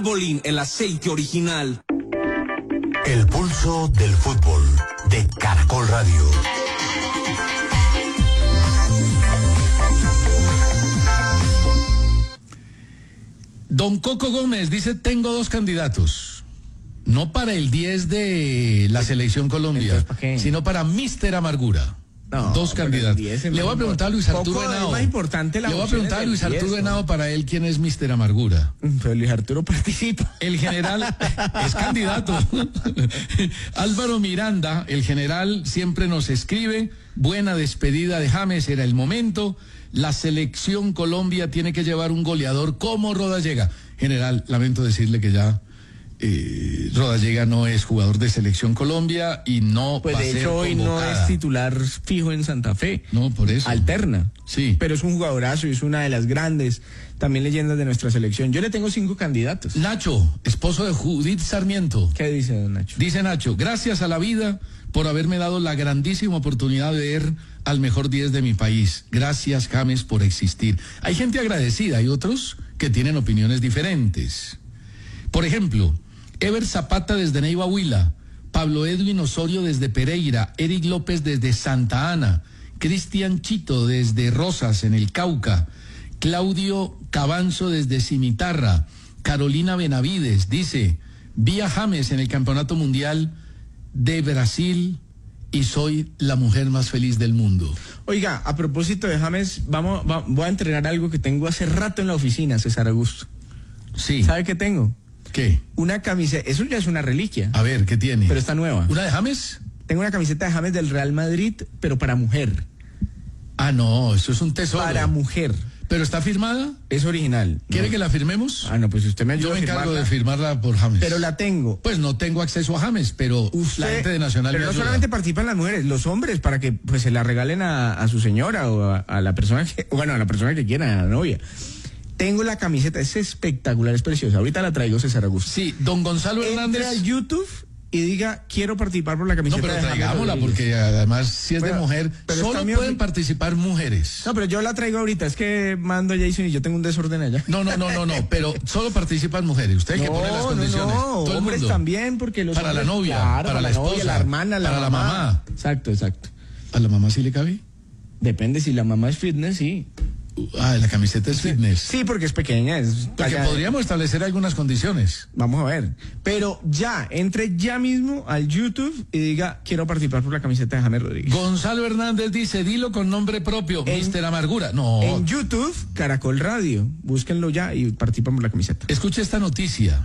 Bolín, el aceite original. El pulso del fútbol de Caracol Radio. Don Coco Gómez dice, tengo 2 candidatos. No para el 10 de la Selección Colombia, sino para Mister Amargura. No, 2 candidatos. Le voy a preguntar a Luis Arturo Henao. Es más importante la Le voy a preguntar a Luis Arturo Henao para él quién es Mister Amargura. Pero Luis Arturo participa. El general es candidato. Álvaro Miranda, el general, siempre nos escribe, buena despedida de James, era el momento. La Selección Colombia tiene que llevar un goleador como Rodallega. General, lamento decirle que ya Rodallega no es jugador de Selección Colombia y no pues va a ser de hecho hoy convocada. No es titular fijo en Santa Fe. No, por eso. Alterna. Sí. Pero es un jugadorazo y es una de las grandes también leyendas de nuestra selección. Yo le tengo 5 candidatos. Nacho, esposo de Judith Sarmiento. ¿Qué dice don Nacho? Dice Nacho, gracias a la vida por haberme dado la grandísima oportunidad de ver al mejor 10 de mi país. Gracias, James, por existir. Hay gente agradecida, hay otros que tienen opiniones diferentes. Por ejemplo, Ever Zapata desde Neiva Huila, Pablo Edwin Osorio desde Pereira, Eric López desde Santa Ana, Cristian Chito desde Rosas en el Cauca, Claudio Cabanzo desde Cimitarra, Carolina Benavides dice, vi a James en el Campeonato Mundial de Brasil y soy la mujer más feliz del mundo. Oiga, a propósito de James, voy a entregar algo que tengo hace rato en la oficina, César Augusto. Sí. ¿Sabe qué tengo? ¿Qué? Una camiseta, eso ya es una reliquia. A ver, ¿qué tiene? Pero está nueva. ¿Una de James? Tengo una camiseta de James del Real Madrid, pero para mujer. Ah, no, eso es un tesoro. Para mujer. ¿Pero está firmada? Es original. ¿Quiere que la firmemos? Ah, no, pues usted me ayuda. Yo me encargo de firmarla por James. Pero la tengo. Pues no tengo acceso a James, pero usted, la gente de Nacional pero me no ayuda. solamente participan las mujeres, los hombres, para que pues se la regalen a su señora o a la persona que, bueno, a la persona que quiera, a la novia. Tengo la camiseta, es espectacular, es preciosa. Ahorita la traigo, César Augusto. Sí, don Gonzalo Hernández. Entre a YouTube y diga, quiero participar por la camiseta. No, pero de traigámosla, James porque además, si es de mujer, pero solo pueden participar mujeres. No, pero yo la traigo ahorita, es que mando a Jason y yo tengo un desorden allá. No, pero solo participan mujeres. Usted es el que pone las condiciones. No, todo el hombres mundo. También, porque los para hombres, la novia, claro, para la esposa, novia, la hermana, para la mamá. Exacto. ¿A la mamá sí le cabe? Depende, si la mamá es fitness, sí. Ah, la camiseta es fitness. Sí, porque es pequeña. Porque podríamos establecer algunas condiciones. Vamos a ver. Pero ya, entre ya mismo al YouTube y diga, quiero participar por la camiseta de James Rodríguez. Gonzalo Hernández dice, dilo con nombre propio, Mister Amargura. No. En YouTube, Caracol Radio. Búsquenlo ya y participan por la camiseta. Escuche esta noticia.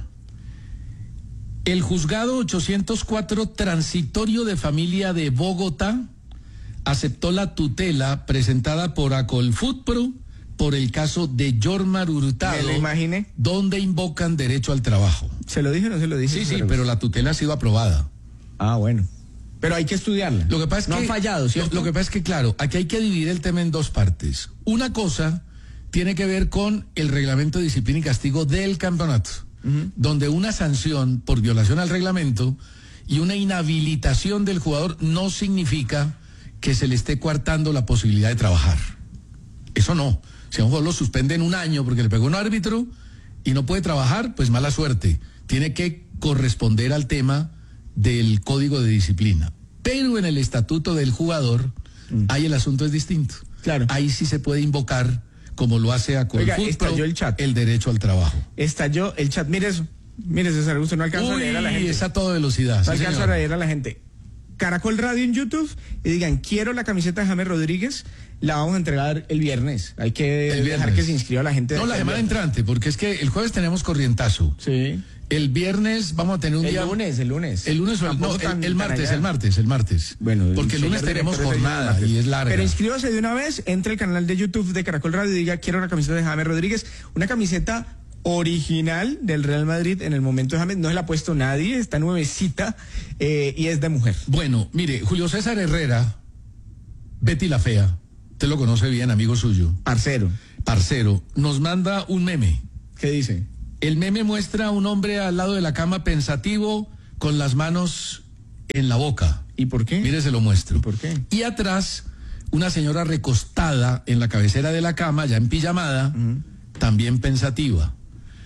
El juzgado 804 transitorio de familia de Bogotá aceptó la tutela presentada por Acolfutpro por el caso de Yormar Hurtado. ¿Me lo imaginé? Donde invocan derecho al trabajo. ¿Se lo dije o no se lo dije? Sí, pero la tutela ha sido aprobada. Ah, bueno. Pero hay que estudiarla. Lo que pasa es no que han fallado, ¿cierto? Lo que pasa es que, claro, aquí hay que dividir el tema en 2 partes. Una cosa tiene que ver con el reglamento de disciplina y castigo del campeonato, donde una sanción por violación al reglamento y una inhabilitación del jugador no significa que se le esté coartando la posibilidad de trabajar. Eso no. Si a un jugador lo suspenden 1 año porque le pegó un árbitro y no puede trabajar, pues mala suerte. Tiene que corresponder al tema del código de disciplina. Pero en el estatuto del jugador, ahí el asunto es distinto. Claro. Ahí sí se puede invocar, como lo hace a estalló el chat. El derecho al trabajo. Estalló el chat. Mire eso. Mire, César Augusto, no alcanza a leer a la gente. Es a toda velocidad. No alcanza a leer a la gente. Caracol Radio en YouTube y digan, quiero la camiseta de James Rodríguez, la vamos a entregar el viernes. Hay que dejar que se inscriba la gente. No, la semana entrante, porque es que el jueves tenemos corrientazo. Sí. El viernes vamos a tener un día. El lunes. El lunes, no, el martes. Bueno, porque el lunes tenemos jornada y es larga. Pero inscríbase de una vez, entre el canal de YouTube de Caracol Radio y diga, quiero la camiseta de James Rodríguez, una camiseta original del Real Madrid en el momento de James, no se la ha puesto nadie, está nuevecita y es de mujer. Bueno, mire, Julio César Herrera, Betty la Fea, usted lo conoce bien, amigo suyo. Parcero, nos manda un meme. ¿Qué dice? El meme muestra a un hombre al lado de la cama pensativo con las manos en la boca. ¿Y por qué? Mire, se lo muestro. ¿Y por qué? Y atrás, una señora recostada en la cabecera de la cama, ya en pijamada, también pensativa.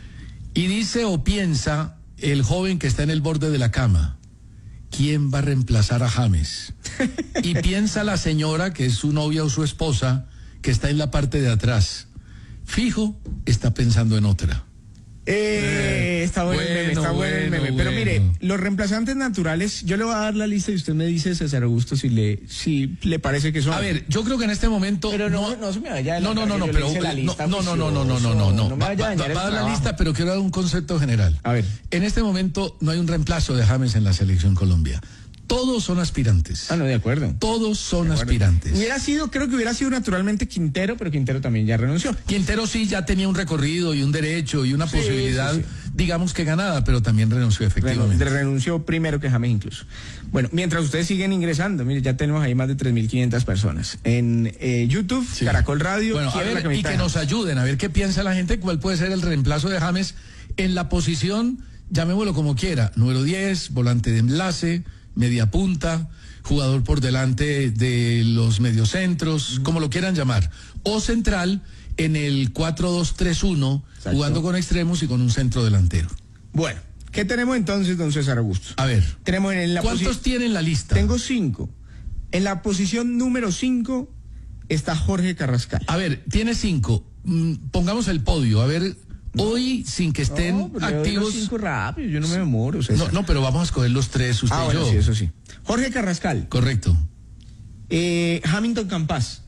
Y dice o piensa el joven que está en el borde de la cama, ¿quién va a reemplazar a James? Y piensa la señora, que es su novia o su esposa, que está en la parte de atrás. Fijo, está pensando en otra. Está bueno el meme, está bueno el meme. Pero mire, los reemplazantes naturales, yo le voy a dar la lista y usted me dice, César Augusto, si le parece que son. A ver, yo creo que en este momento. Pero no se me vaya a no, pero no me vaya a dañar el va a dar la trabajo. lista, pero quiero dar un concepto general. A ver. En este momento no hay un reemplazo de James en la selección Colombia. Todos son aspirantes. Ah, no, de acuerdo. Todos son aspirantes. Creo que hubiera sido naturalmente Quintero, pero Quintero también ya renunció. Quintero sí ya tenía un recorrido y un derecho y una posibilidad, sí. digamos que ganada, pero también renunció efectivamente. Renunció primero que James incluso. Bueno, mientras ustedes siguen ingresando, mire, ya tenemos ahí más de 3.500 personas. En YouTube, Sí. Caracol Radio, Bueno, a quiero la ver, y camiseta que de nos James. ayuden a ver qué piensa la gente, cuál puede ser el reemplazo de James en la posición, llamémoslo como quiera, número 10, volante de enlace, media punta, jugador por delante de los mediocentros, como lo quieran llamar, o central en el 4-2-3-1, Exacto. jugando con extremos y con un centro delantero. Bueno, ¿qué tenemos entonces, don César Augusto? A ver, Tenemos en la ¿cuántos tiene en la lista? Tengo 5. En la posición número 5 está Jorge Carrascal. A ver, tiene 5. Pongamos el podio. A ver, hoy sin que estén activos. 5 rápido, yo no me demoro, César. No, pero vamos a escoger los 3, usted y bueno, yo. sí, eso sí. Jorge Carrascal, Correcto. Hamilton Campas,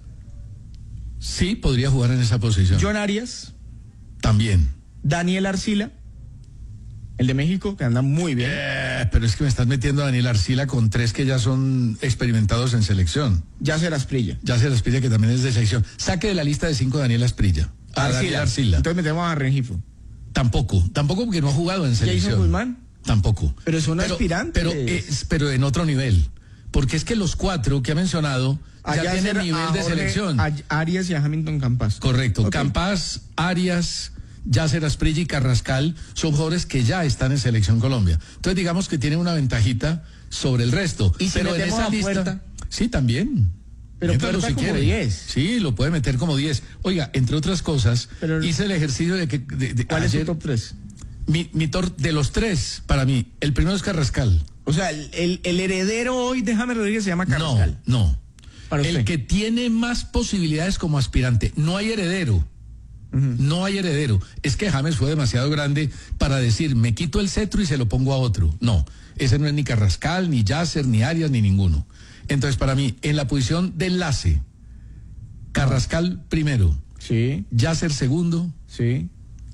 Sí, podría jugar en esa posición. John Arias, También. Daniel Arcila, el de México, que anda muy bien. Pero es que me estás metiendo a Daniel Arcila con 3 que ya son experimentados en selección. Yasser Asprilla. Ya se les pide que también es de selección. Saque de la lista de 5 Daniel Asprilla. A Daniel Arcila. Entonces metemos a Rengifo. Tampoco porque no ha jugado en selección. Jason Guzmán. Tampoco. Pero son aspirantes. Pero en otro nivel. Porque es que los 4 que ha mencionado ya tienen nivel de selección. A Arias y a Hamilton Campas. Correcto. Ok. Campas, Arias, Yasser Asprilla y Carrascal son jugadores que ya están en Selección Colombia. Entonces digamos que tienen una ventajita sobre el resto. ¿Y si pero en metemos esa a lista. Puerta? Sí, también. Pero Métalo Puerta si como quiere. 10. Sí, lo puede meter como 10. Oiga, entre otras cosas, Pero- hice el ejercicio de que. ¿Cuál es su ayer, top 3? mi top de los 3, para mí, el primero es Carrascal. O sea, el heredero hoy de James Rodríguez se llama Carrascal. No. Para usted. El que tiene más posibilidades como aspirante. No hay heredero. No hay heredero. Es que James fue demasiado grande para decir, me quito el cetro y se lo pongo a otro. No, ese no es ni Carrascal, ni Yasser, ni Arias, ni ninguno. Entonces, para mí, en la posición de enlace, Carrascal primero, Sí, Yasser segundo sí.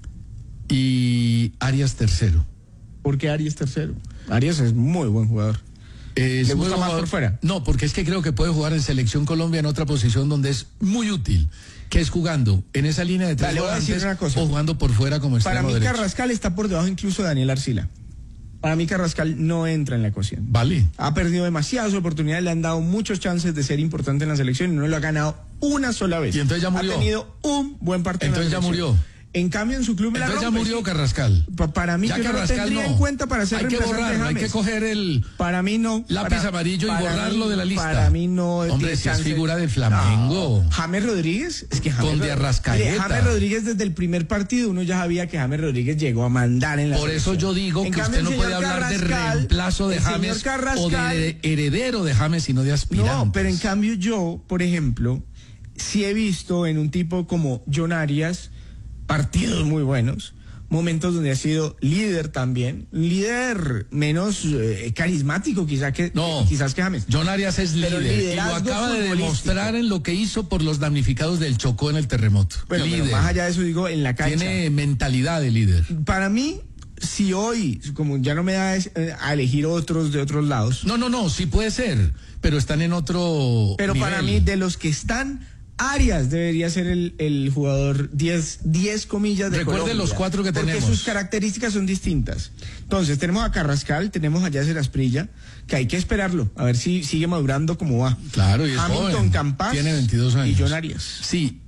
y Arias tercero. ¿Por qué Arias tercero? Arias es muy buen jugador. ¿Le gusta más por fuera? No, porque es que creo que puede jugar en Selección Colombia en otra posición donde es muy útil, que es jugando en esa línea de 3 Vale, voy a decir volantes una cosa. o jugando por fuera como Para extremo mí derecho. Carrascal está por debajo incluso de Daniel Arcila. Para mí Carrascal no entra en la ecuación. Vale. Ha perdido demasiadas oportunidades, le han dado muchos chances de ser importante en la selección y no lo ha ganado una sola vez. Y entonces ya murió. Ha tenido un buen partido. Entonces en la ya selección. murió. En cambio, en su club me la Entonces ya rompe, murió sí. Carrascal. Para mí, Ya yo no lo Carrascal tendría no. en cuenta para ser Hay que reemplazante de borrarlo, hay James. que coger el Para mí no. lápiz amarillo y para borrarlo mí- de la lista. Para mí no. Hombre, tiene si es chance. figura de Flamengo. No. James Rodríguez, es que James Con de Rodríguez- Arrascaeta. Mire, James Rodríguez desde el primer partido uno ya sabía que James Rodríguez llegó a mandar en la Por eso selección. yo digo En que cambio, usted no el puede señor hablar de Carrascal, reemplazo de el señor James o Carrascal- de heredero de James, sino de aspirante. No, pero en cambio yo, por ejemplo, sí he visto en un tipo como John Arias partidos muy buenos, momentos donde ha sido líder también, líder menos carismático quizás que James. John Arias es Pero líder y lo liderazgo acaba de futbolístico. demostrar en lo que hizo por los damnificados del Chocó en el terremoto. Bueno, pero líder. más allá de eso digo en la cancha. Tiene mentalidad de líder. Para mí, si hoy, como ya no me da a elegir otros de otros lados, No, sí puede ser, pero están en otro pero nivel. para mí de los que están, Arias debería ser el jugador 10 comillas de Recuerde Colombia, los 4 que porque tenemos. sus características son distintas. Entonces, tenemos a Carrascal, tenemos a Yasser Asprilla, que hay que esperarlo, a ver si sigue madurando como va. Claro, y es Hamilton joven. Campas Tiene 22 años. y John Arias. Sí,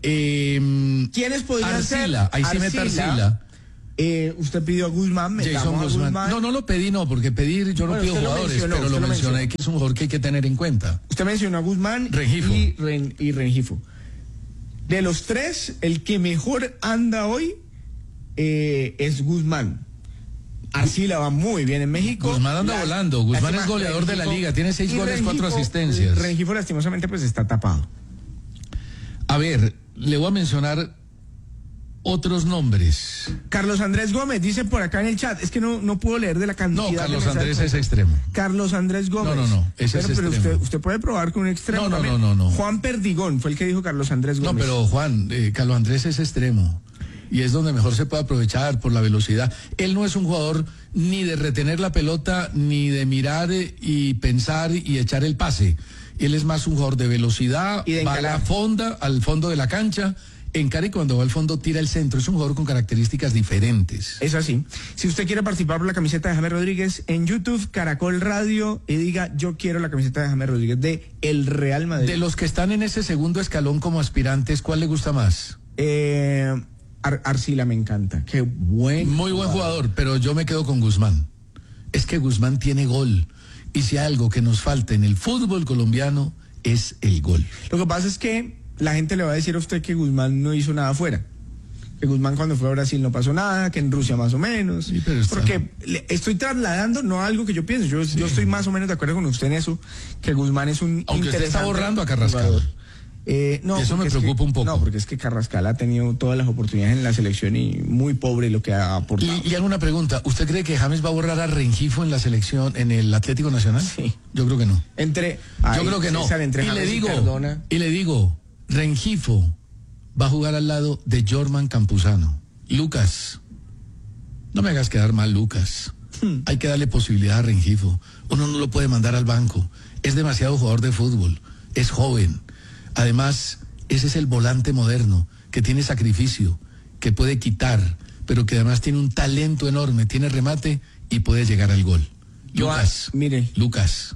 ¿Quiénes podrían ser? Arcila, ahí sí mete Arcila. Usted pidió a Guzmán, Jason metamos a Guzmán. No lo pedí, no, porque pedir yo no Bueno, pido usted lo jugadores, mencionó, pero lo usted lo mencioné mencionó. que es un jugador que hay que tener en cuenta. Usted mencionó a Guzmán Rengifo. y Rengifo. De los 3, el que mejor anda hoy es Guzmán. Arcila va muy bien en México. Guzmán anda volando. Guzmán es goleador de la liga. Tiene 6 goles, 4 asistencias. Rengifo lastimosamente pues está tapado. A ver, le voy a mencionar otros nombres. Carlos Andrés Gómez dice por acá en el chat. Es que no puedo leer de la cantidad. No, Carlos de Andrés es extremo. Carlos Andrés Gómez. No, ese es pero extremo. usted puede probar con un extremo. No. Juan Perdigón fue el que dijo Carlos Andrés Gómez. No, pero Juan, Carlos Andrés es extremo. Y es donde mejor se puede aprovechar por la velocidad. Él no es un jugador ni de retener la pelota, ni de mirar y pensar y echar el pase. Él es más un jugador de velocidad, y de va al fondo de la cancha, encara y cuando va al fondo tira el centro. Es un jugador con características diferentes. Es así. Si usted quiere participar por la camiseta de James Rodríguez, en YouTube, Caracol Radio, y diga, yo quiero la camiseta de James Rodríguez de el Real Madrid. De los que están en ese segundo escalón como aspirantes, ¿cuál le gusta más? Arcila me encanta. Qué Muy buen jugador, pero yo me quedo con Guzmán. Es que Guzmán tiene gol. Y si algo que nos falta en el fútbol colombiano es el gol. Lo que pasa es que la gente le va a decir a usted que Guzmán no hizo nada afuera. Que Guzmán cuando fue a Brasil no pasó nada, que en Rusia más o menos. Sí, pero porque estoy trasladando no algo que yo pienso. Yo estoy más o menos de acuerdo con usted en eso, que Guzmán es un aunque usted está borrando a Carrascal. Jugador. No, eso me preocupa un poco. No, porque es que Carrascal ha tenido todas las oportunidades en la selección y muy pobre lo que ha aportado. Y hago una pregunta, ¿usted cree que James va a borrar a Rengifo en la selección, en el Atlético Nacional? Sí. Yo creo que no. Yo creo que no. Cardona. Y le digo, Rengifo va a jugar al lado de Jorman Campuzano. Lucas, no me hagas quedar mal, Lucas. Hay que darle posibilidad a Rengifo. Uno no lo puede mandar al banco. Es demasiado jugador de fútbol. Es joven. Además, ese es el volante moderno, que tiene sacrificio, que puede quitar, pero que además tiene un talento enorme, tiene remate y puede llegar al gol. Lucas.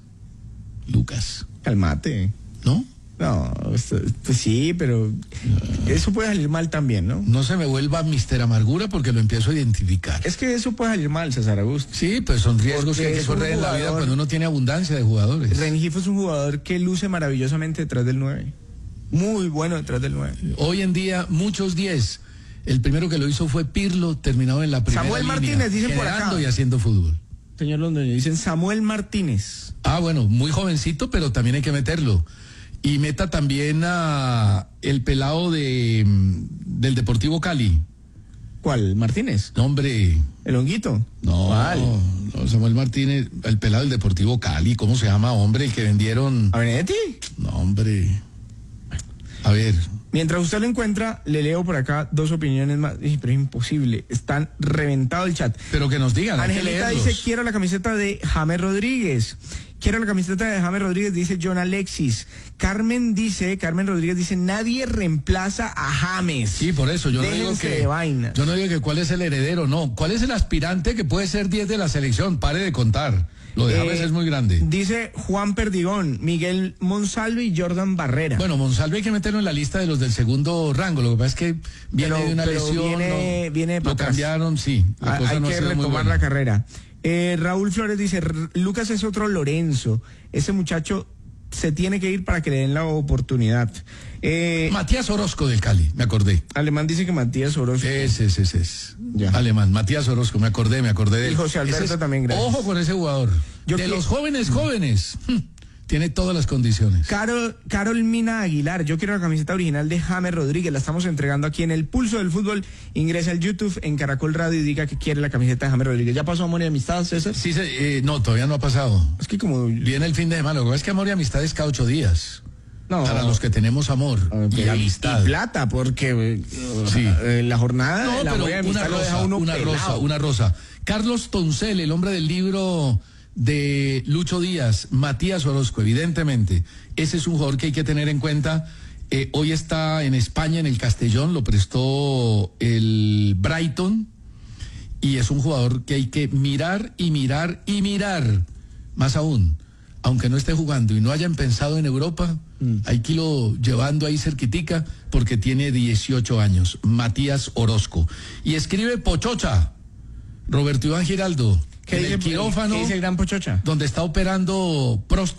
Calmate. ¿No? No, pues sí, pero eso puede salir mal también, ¿no? No se me vuelva Mister Amargura porque lo empiezo a identificar. Es que eso puede salir mal, César Augusto. Sí, pues son riesgos que hay que correr en la vida cuando uno tiene abundancia de jugadores. Rengifo es un jugador que luce maravillosamente detrás del 9. Muy bueno detrás del 9. Hoy en día, muchos 10. El primero que lo hizo fue Pirlo, terminado en la primera Samuel línea, Martínez, dicen por acá. Y haciendo fútbol. Señor Londoño, dicen Samuel Martínez. Ah, bueno, muy jovencito, pero también hay que meterlo. Y meta también a el pelado del Deportivo Cali. ¿Cuál? ¿Martínez? No, hombre. ¿El honguito? No, no, Samuel Martínez, el pelado del Deportivo Cali. ¿Cómo se llama, hombre? El que vendieron. ¿A Benedetti? No, hombre. A ver. Mientras usted lo encuentra, le leo por acá 2 opiniones más. Pero es imposible. Están reventado el chat. Pero que nos digan. Angelita dice, quiero la camiseta de James Rodríguez. Quiero la camiseta de James Rodríguez, dice John Alexis. Carmen Rodríguez dice, nadie reemplaza a James. Sí, por eso yo Déjense no digo que de vaina. Yo no digo que cuál es el heredero, no. ¿Cuál es el aspirante que puede ser 10 de la selección? Pare de contar. Lo de James es muy grande. Dice Juan Perdigón, Miguel Monsalve y Jordan Barrera. Bueno, Monsalve hay que meterlo en la lista de los del segundo rango. Lo que pasa es que viene de una lesión. Viene lo cambiaron, sí. Hay que retomar la carrera. Raúl Flores dice, Lucas es otro Lorenzo. Ese muchacho se tiene que ir para que le den la oportunidad. Matías Orozco del Cali, me acordé. Alemán dice que Matías Orozco. Ese es. Ya. Alemán, Matías Orozco, me acordé de él. Y José Alberto también, gracias. Ojo con ese jugador. Los jóvenes, tiene todas las condiciones. Carol Mina Aguilar, yo quiero la camiseta original de James Rodríguez, la estamos entregando aquí en el Pulso del Fútbol. Ingresa al YouTube en Caracol Radio y diga que quiere la camiseta de James Rodríguez. ¿Ya pasó Amor y Amistad, César? Sí, no, todavía no ha pasado. Es que como viene el fin de semana, lo que pasa es que Amor y Amistad es cada 8 días. No, para los que tenemos amor y amistad. Y plata, porque la jornada de la Amor y Amistad lo deja uno pelado. Una rosa. Carlos Toncel, el hombre del libro de Lucho Díaz, Matías Orozco, evidentemente. Ese es un jugador que hay que tener en cuenta. Hoy está en España, en el Castellón, lo prestó el Brighton. Y es un jugador que hay que mirar y mirar y mirar. Más aún, aunque no esté jugando y no hayan pensado en Europa, hay que irlo llevando ahí cerquitica porque tiene 18 años. Matías Orozco. Y escribe Pochocha, Roberto Iván Giraldo, en el quirófano, ¿qué dice el gran Pochocha? donde está operando próstata.